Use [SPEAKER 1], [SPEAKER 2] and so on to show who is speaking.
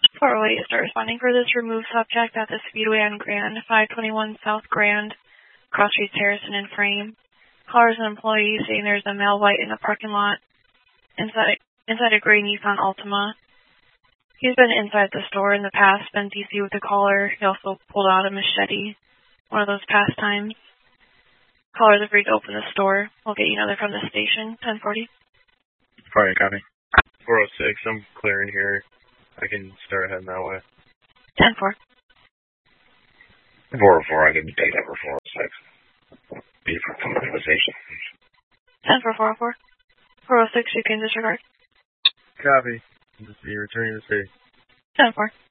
[SPEAKER 1] 408, start responding for this removed subject at the Speedway on Grand, 521 South Grand, Cross Streets, Harrison, and Frame. Callers and employees saying there's a male white in the parking lot inside a gray Nissan Altima. He's been inside the store in the past, been DC with the caller. He also pulled out a machete, one of those past times. Callers are free to open the store. We'll get you another from the station, 1040.
[SPEAKER 2] Alright, copy. 406, I'm clearing here. I can start heading that way.
[SPEAKER 1] 10-4.
[SPEAKER 3] 404, I didn't take number 406. Be for conversation.
[SPEAKER 1] 10-4-404. 406, you can disregard.
[SPEAKER 2] Copy. Just be returning to the city.
[SPEAKER 1] 10-4.